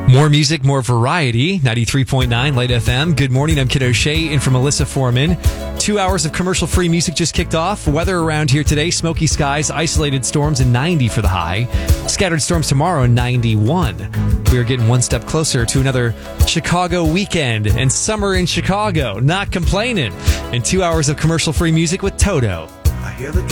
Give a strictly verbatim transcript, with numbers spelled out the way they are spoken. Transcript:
More music, more variety. ninety-three point nine Light F M. Good morning. I'm Kid O'Shea in for Melissa Foreman. Two hours of commercial-free music just kicked off. Weather around here today, smoky skies, isolated storms, and ninety for the high. Scattered storms tomorrow, ninety-one. We are getting one step closer to another Chicago weekend and summer in Chicago. Not complaining. And two hours of commercial-free music with Toto. I hear the